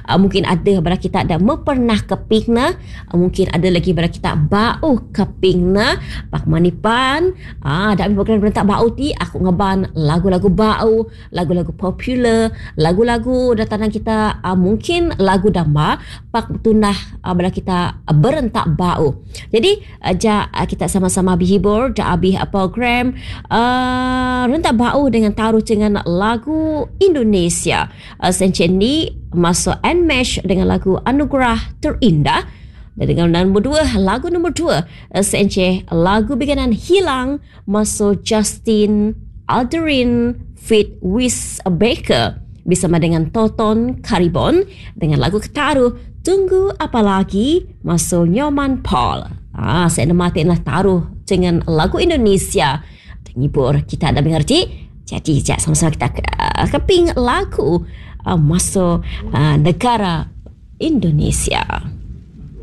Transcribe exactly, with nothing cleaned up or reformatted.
uh, mungkin ada bara kita ada mepernah kepingna, uh, mungkin ada lagi bara kita bau kepingna pak manipan ah dak program berentak bau ti aku ngeban lagu-lagu bau, lagu-lagu popular, lagu-lagu datanan kita uh, mungkin lagu damba pak tunah uh, bara kita uh, berentak bau. Jadi uh, ja uh, kita sama-sama berhibur ja habis uh, program uh, rentak bau dengan taruh dengan lagu Indonesia. Uh, Sencen ni masuk Nmesh dengan lagu Anugerah Terindah. Dan dengan nombor dua, lagu nombor dua, uh, Sencen lagu bikinan Hilang masuk Justin Alderin feat Wiz Baker bersama dengan Toton Karibon dengan lagu ketaruh Tunggu Apa Lagi masuk Nyoman Paul. Ah, saya nak matinlah taruh dengan lagu Indonesia. Hibur kita ada mengerti. Jadi, jap sama-sama kita uh, keping lagu uh, masuk uh, negara Indonesia.